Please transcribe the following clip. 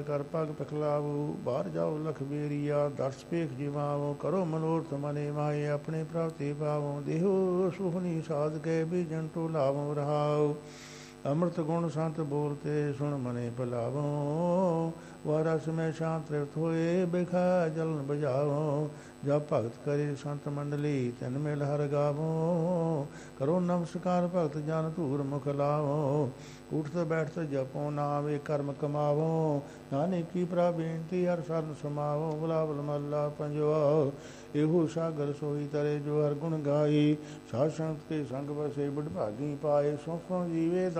ਕਰ ਪਗ ਪਖਲਾਵੋ, ਬਾਹਰ ਜਾਓ ਲਖ ਬੇਰੀਆ, ਦਰਸ ਪੇਖ ਜਿਵਾਵੋ, ਕਰੋ ਮਨੋਰਥ ਮਨੇ ਮਾਏ, ਆਪਣੇ ਪ੍ਰਾਪਤੀ ਪਾਵੋ, ਦੇਹੋ ਸੁਖਨੀ ਸਾਧ ਕੇ ਵੀ ਜੰਟੂ ਲਾਵੋ ਰਹਾਓ, ਅੰਮ੍ਰਿਤ ਗੁਣ ਸੰਤ ਬੋਲਤੇ ਸੁਣ ਮਨੇ ਭਲਾਵੋ, ਵਹ ਰਸ ਮੈਂ ਸ਼ਾਂਤ ਤ੍ਰਿਪਤ ਹੋਏ, ਬਿਖਾ ਜਲਨ ਬਜਾਵੋ, ਜਬ ਭਗਤ ਕਰੇ ਸੰਤ ਮੰਡਲੀ ਤਨ ਮਿਲ ਹਰ ਗਾਵੋ, ਕਰੋ ਨਮਸਕਾਰ ਭਗਤ ਜਨ ਧੂਰ ਮੁਖ ਲਾਵੋ, ਉਠਤ ਬੈਠਤ ਜਪੋ ਨਾਮ ਏ ਕਰਮ ਕਮਾਵੋ, ਨਾਨਕ ਕੀ ਪ੍ਰਭ ਬੇਨਤੀ ਹਰ ਸਰਨ ਸਮਾਵੋ, ਬੁਲਾਵਲ ਮਹਲਾ ਪੰਜਵਾ, ਇਹੋ ਸਾਗਰ ਸੋਈ ਤਰੇ ਜੋ ਹਰ ਗੁਣ ਗਾਈ, ਸਾਧ ਸੰਗਤ ਕੇ ਸੰਗ ਵਸੇ ਬੜ ਭਾਗੀ ਪਾਏ, ਸੋ ਸੋ ਜੀਵੇ